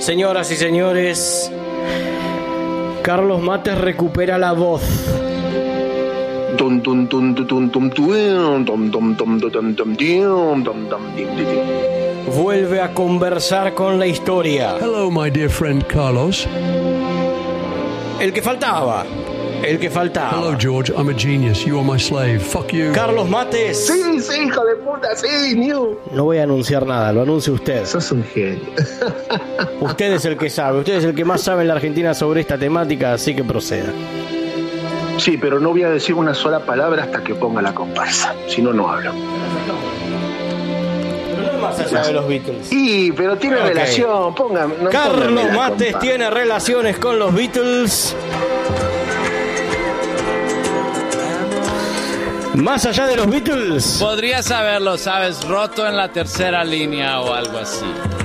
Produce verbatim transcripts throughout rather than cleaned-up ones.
Señoras y señores, Carlos Mates recupera la voz. Vuelve a conversar con la historia. Hello, my dear friend Carlos. El que faltaba. El que faltaba. Hello, George. I'm a genius. You are my slave. Fuck you. Carlos Mates. Sí, sí, hijo de puta, sí, New. No voy a anunciar nada, lo anuncia usted. Sos un genio. Usted es el que sabe, usted es el que más sabe en la Argentina sobre esta temática, así que proceda. Sí, pero no voy a decir una sola palabra hasta que ponga la comparsa. Si no, no hablo. Pero no es más allá de los Beatles. Sí, pero tiene Okay. relación. Ponga, no Carlos póngame la Mates comparsa. tiene relaciones con los Beatles. Más allá de los Beatles. Podrías haberlo, sabes, roto en la tercera línea o algo así.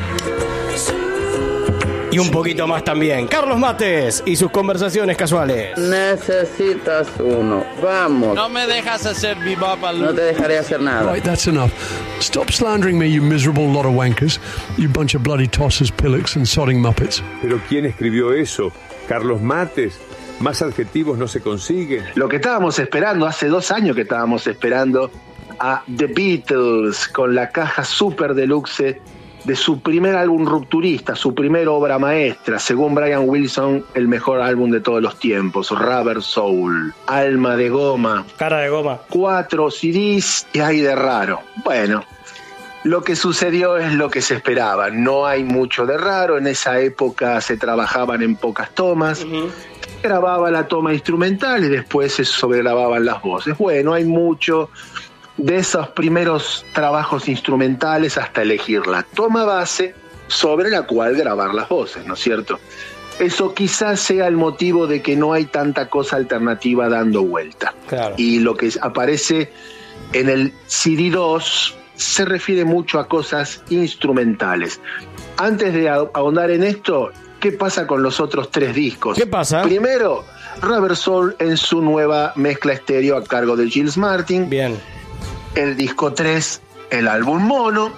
Y un poquito más también. Carlos Mates y sus conversaciones casuales. Necesitas uno. Vamos. No me dejas hacer bebop al No te dejaré hacer nada. Right, that's enough. Stop slandering me, you miserable lot of wankers. You bunch of bloody tossers, pillocks and sodding muppets. ¿Pero quién escribió eso? ¿Carlos Mates? Más adjetivos no se consiguen. Lo que estábamos esperando, hace dos años que estábamos esperando a The Beatles con la caja super deluxe de su primer álbum rupturista, su primera obra maestra, según Brian Wilson, el mejor álbum de todos los tiempos, Rubber Soul, Alma de Goma. Cara de goma. Cuatro C Ds y hay de raro. Bueno, lo que sucedió es lo que se esperaba. No hay mucho de raro. En esa época se trabajaban en pocas tomas. Uh-huh. Grababa la toma instrumental y después se sobregrababan las voces. Bueno, hay mucho de esos primeros trabajos instrumentales hasta elegir la toma base sobre la cual grabar las voces, ¿no es cierto? Eso quizás sea el motivo de que no hay tanta cosa alternativa dando vuelta. Claro. Y lo que aparece en el C D dos se refiere mucho a cosas instrumentales. Antes de ahondar en esto, ¿qué pasa con los otros tres discos? ¿Qué pasa? Primero, Rubber Soul en su nueva mezcla estéreo a cargo de Giles Martin. Bien. El disco tres, el álbum mono.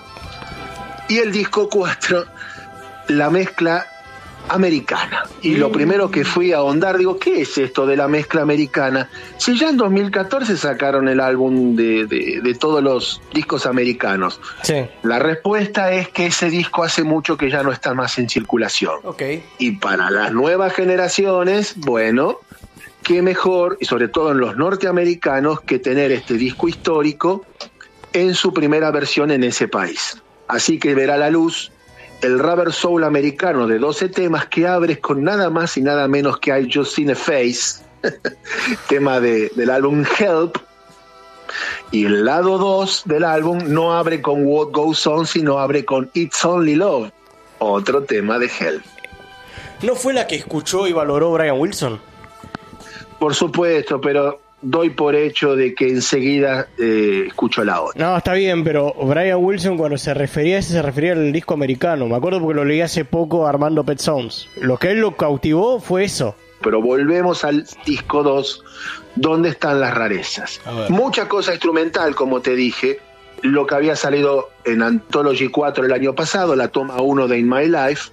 Y el disco cuatro, la mezcla americana. Y mm. lo primero que fui a ahondar, digo, ¿qué es esto de la mezcla americana? Si ya en dos mil catorce sacaron el álbum de, de, de todos los discos americanos. Sí. La respuesta es que ese disco hace mucho que ya no está más en circulación. Okay. Y para las nuevas generaciones, bueno, qué mejor, y sobre todo en los norteamericanos, que tener este disco histórico en su primera versión en ese país. Así que verá la luz el Rubber Soul americano de doce temas que abres con nada más y nada menos que I Just Seen a Face, tema de, del álbum Help, y el lado dos del álbum no abre con What Goes On, sino abre con It's Only Love, otro tema de Help. ¿No fue la que escuchó y valoró Brian Wilson? Por supuesto, pero doy por hecho de que enseguida eh, escucho la otra. No, está bien, pero Brian Wilson cuando se refería a ese se refería al disco americano. Me acuerdo porque lo leí hace poco Armando Pet Sounds. Lo que él lo cautivó fue eso. Pero volvemos al disco dos, donde están las rarezas. Mucha cosa instrumental, como te dije. Lo que había salido en Anthology cuatro el año pasado, la toma uno de In My Life.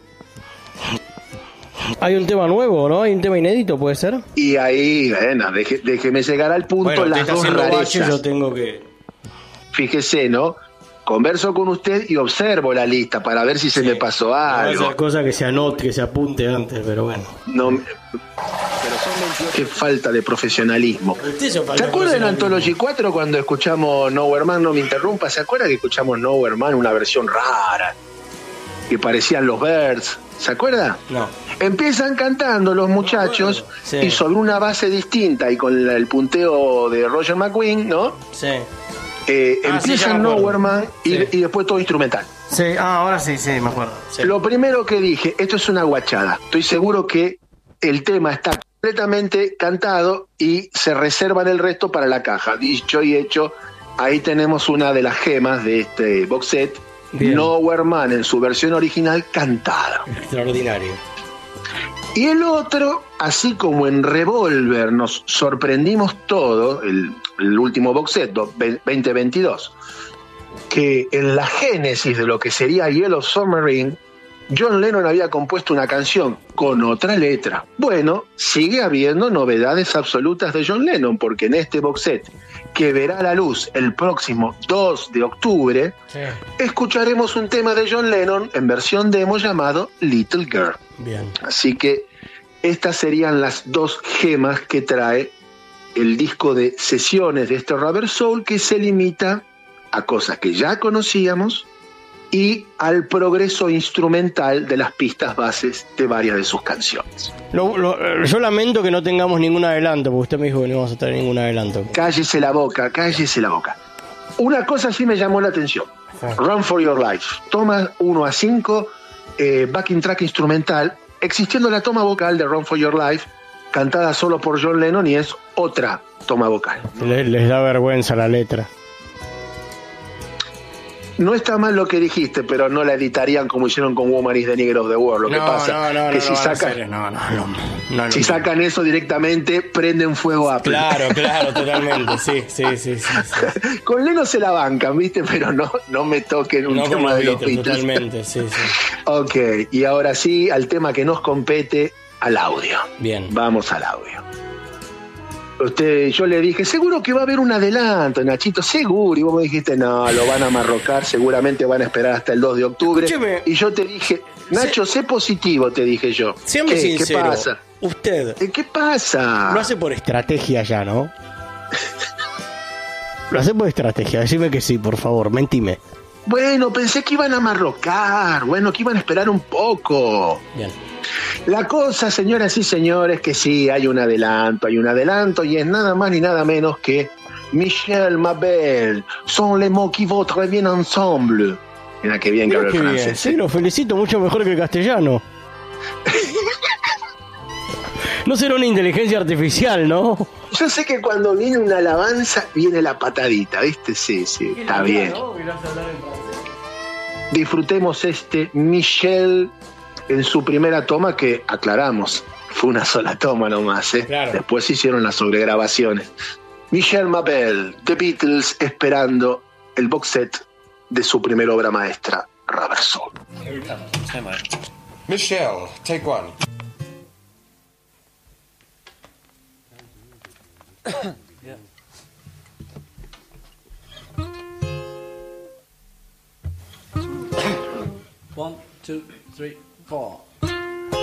Hay un tema nuevo, ¿no? Hay un tema inédito, ¿puede ser? Y ahí, bueno, deje, déjeme llegar al punto, bueno, las dos rarezas. Bache, yo tengo que... Fíjese, ¿no? Converso con usted y observo la lista para ver si se sí. me pasó algo. No, esa cosa que se anote, que se apunte antes, pero bueno. No, pero son veintiocho. Qué falta de profesionalismo. ¿Se acuerdan en Anthology cuatro cuando escuchamos Nowhere Man, no me interrumpa? ¿Se acuerdan que escuchamos Nowhere Man, una versión rara? Que parecían los Birds. ¿Se acuerda? No. Empiezan cantando los muchachos bueno, sí. y sobre una base distinta y con el punteo de Roger McGuinn, ¿no? Sí. Eh, ah, empiezan sí, Nowhere Man y, sí. y después todo instrumental. Sí, ah, ahora sí, sí, me acuerdo. Sí. Lo primero que dije, esto es una guachada. Estoy seguro que el tema está completamente cantado y se reservan el resto para la caja. Dicho y hecho, ahí tenemos una de las gemas de este box set. Bien. Nowhere Man en su versión original cantada. Extraordinario. Y el otro, así como en Revolver nos sorprendimos todo, el, el último box set, veinte veintidós, que en la génesis de lo que sería Yellow Submarine, John Lennon había compuesto una canción con otra letra. Bueno, sigue habiendo novedades absolutas de John Lennon, porque en este box set, que verá la luz el próximo dos de octubre, sí, escucharemos un tema de John Lennon en versión demo llamado Little Girl. Bien. Así que estas serían las dos gemas que trae el disco de sesiones de este Rubber Soul, que se limita a cosas que ya conocíamos y al progreso instrumental de las pistas bases de varias de sus canciones. Lo, lo, yo lamento que no tengamos ningún adelanto, porque usted me dijo que no vamos a tener ningún adelanto. Cállese la boca, cállese la boca. Una cosa sí me llamó la atención. Sí. Run for Your Life. Toma uno a cinco, eh, backing track instrumental, existiendo la toma vocal de Run for Your Life, cantada solo por John Lennon, y es otra toma vocal. Les, les da vergüenza la letra. No está mal lo que dijiste, pero no la editarían como hicieron con Woman is the Nigger of the World. Lo no, que pasa no, no, que no, si no, sacan, no, no, no, no, si no, sacan eso directamente, prenden fuego a Apple. Claro, claro, totalmente, sí, sí, sí, sí, sí. Con Leno se la bancan, ¿viste? Pero no, no me toquen un no tema los de los Beatles, Beatles. Totalmente, sí, sí. Ok, y ahora sí, al tema que nos compete, al audio. Bien. Vamos al audio. Usted, yo le dije, seguro que va a haber un adelanto, Nachito, seguro. Y vos me dijiste, no, lo van a marrocar, seguramente van a esperar hasta el dos de octubre. Escúcheme. Y yo te dije, Nacho, sé, sé positivo, te dije yo. Séame ¿Qué, sincero. ¿Qué pasa? Usted. ¿Qué pasa? Lo hace por estrategia ya, ¿no? Lo hace por estrategia. Decime que sí, por favor, mentime. Bueno, pensé que iban a marrocar, bueno, que iban a esperar un poco. Bien. La cosa, señoras y señores, que sí, hay un adelanto, hay un adelanto, y es nada más ni nada menos que Michel, ma belle, sont les mots qui vont très bien ensemble. Mira qué bien que habla el francés. Bien. Sí, lo felicito, mucho mejor que el castellano. No será una inteligencia artificial, ¿no? Yo sé que cuando viene una alabanza, viene la patadita, ¿viste? Sí, sí, está bien. ¿No? Disfrutemos este Michel en su primera toma, que aclaramos, fue una sola toma nomás, ¿eh? Claro. Después hicieron las sobregrabaciones. Michel Mabel, The Beatles, esperando el box set de su primera obra maestra, Rubber Soul. Michelle, take one. Yeah. One, two, three, four.